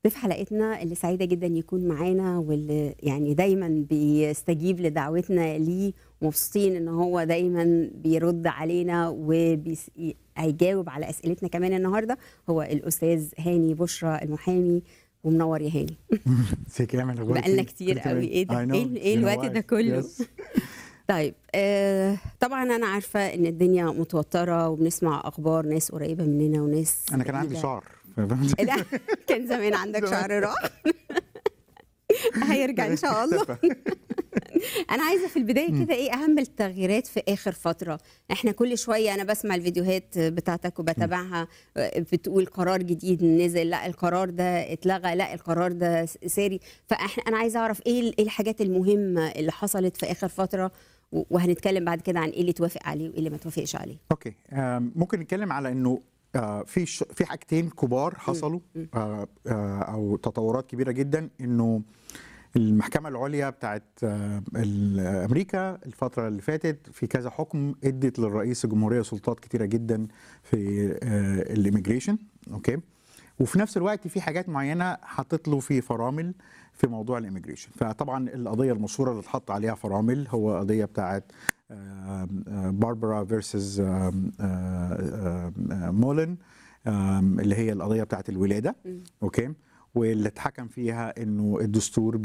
ضيف حلقتنا اللي سعيدة جدا يكون معانا، واللي يعني دايما بيستجيب لدعوتنا ليه، ومبسوطين ان هو دايما بيرد علينا وهيجاوب على اسئلتنا كمان النهارده. هو الاستاذ هاني بشرى المحامي. ومنور يا هاني. ازيك يا احمد، اخبارك بقالنا ايه؟ كتير قوي. ايه ده؟ I know. ايه الوقت ده كله؟ طيب طبعا انا عارفه ان الدنيا متوتره، وبنسمع اخبار ناس قريبه مننا وناس انا كان عندي بعيدة. شعر لا، كان زمان عندك شعر راح. هيرجع ان شاء الله. انا عايزه في البدايه كده، ايه اهم التغييرات في اخر فتره؟ احنا كل شويه انا بسمع الفيديوهات بتاعتك وبتابعها، بتقول قرار جديد نزل، لا القرار ده اتلغى، لا القرار ده ساري. انا عايزه اعرف ايه الحاجات المهمه اللي حصلت في اخر فتره، وهنتكلم بعد كده عن ايه اللي توافق عليه وايه اللي ما توافقش عليه. اوكي. ممكن نتكلم على انه في حاجتين كبار حصلوا، او تطورات كبيره جدا. انه المحكمة العليا بتاعت أمريكا الفترة اللي فاتت في كذا حكم ادت للرئيس الجمهورية سلطات كتيرة جدا في الإيميجريشن. أوكي. وفي نفس الوقت في حاجات معينة حطت له في فرامل في موضوع الإيميجريشن. فطبعا القضية المشهورة اللي اتحط عليها فرامل هو قضية بتاعت باربرا فيرسز مولن، اللي هي القضية بتاعت الولادة. أوكي. واللي اتحكم فيها انه الدستور